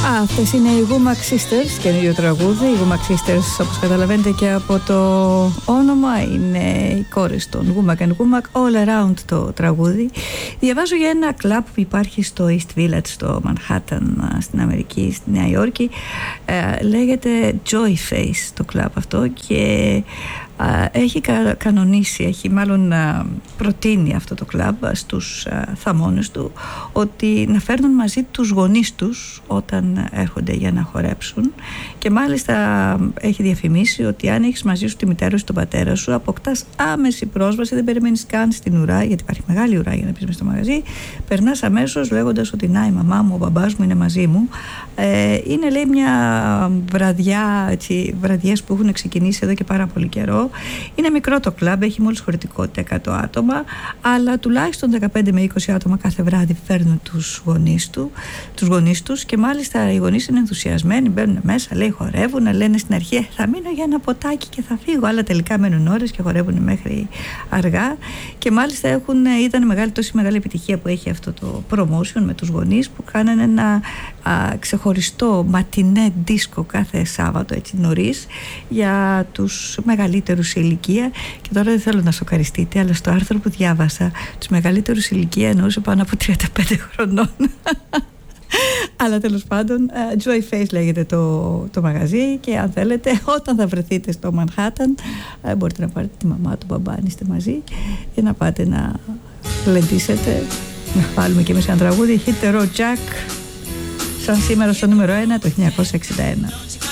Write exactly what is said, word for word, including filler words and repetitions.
Αυτές είναι οι Womack Sisters, καινούριο τραγούδι. Οι Womack Sisters, όπως καταλαβαίνετε και από το όνομα, είναι οι κόρες των Womack and Womack, All Around το τραγούδι. Διαβάζω για ένα κλαμπ που υπάρχει στο East Village, στο Manhattan, στην Αμερική, στη Νέα Υόρκη. Ε, λέγεται Joy Face το κλαμπ αυτό και έχει κανονίσει, έχει μάλλον προτείνει αυτό το κλαμπ στους θαμώνες του ότι να φέρνουν μαζί τους γονείς τους όταν έρχονται για να χορέψουν, και μάλιστα έχει διαφημίσει ότι αν έχεις μαζί σου τη μητέρα σου, τον πατέρα σου, αποκτάς άμεση πρόσβαση, δεν περιμένεις καν στην ουρά, γιατί υπάρχει μεγάλη ουρά για να πεις μες στο μαγαζί, περνάς αμέσως λέγοντας ότι να, η μαμά μου, ο μπαμπάς μου είναι μαζί μου. Ε, είναι, λέει, μια βραδιά, έτσι, βραδιές που έχουν ξεκινήσει εδώ και πάρα πολύ καιρό. Είναι μικρό το κλαμπ, έχει μόλις χωρητικότητα εκατό άτομα, αλλά τουλάχιστον δεκαπέντε με είκοσι άτομα κάθε βράδυ φέρνουν τους γονείς, του, τους γονείς τους, και μάλιστα οι γονείς είναι ενθουσιασμένοι, μπαίνουν μέσα, λέει, χορεύουν, λένε στην αρχή θα μείνω για ένα ποτάκι και θα φύγω, αλλά τελικά μένουν ώρες και χορεύουν μέχρι αργά, και μάλιστα έχουν, είδαν μεγάλη, τόση μεγάλη επιτυχία που έχει αυτό το promotion με τους γονείς, που κάνανε ένα α, ξεχωριστό ματινέ δίσκο κάθε Σάββατο, έτσι νωρίς, για τους μεγαλύτερους σε ηλικία. Και τώρα δεν θέλω να σοκαριστείτε, αλλά στο άρθρο που διάβασα, τους μεγαλύτερους σε ηλικία εννοούσε πάνω από τριάντα πέντε χρονών. Αλλά τέλος πάντων, uh, Joy Face λέγεται το, το μαγαζί, και αν θέλετε, όταν θα βρεθείτε στο Manhattan, uh, μπορείτε να πάρετε τη μαμά, τον μπαμπά, αν είστε μαζί, ή να πάτε να λεντήσετε, να βάλουμε και εμείς ένα τραγούδι, Hit the Road Jack, σαν σήμερα στο νούμερο ένα το χίλια εννιακόσια εξήντα ένα.